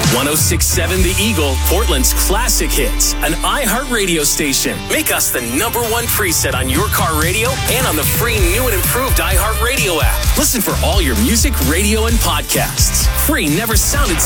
106.7 The Eagle, Portland's classic hits, an iHeartRadio station. Make us the number one preset on your car radio and on the free new and improved iHeartRadio app. Listen for all your music, radio, and podcasts. Free never sounded